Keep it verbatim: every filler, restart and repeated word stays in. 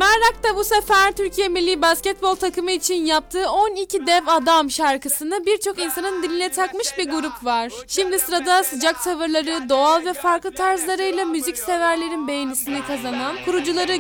Merrak da bu sefer Türkiye Milli Basketbol takımı için yaptığı on iki Dev Adam şarkısını birçok insanın diline takmış bir grup var. Şimdi sırada sıcak tavırları, doğal ve farklı tarzlarıyla müzik severlerin beğenisini kazanan, kurucuları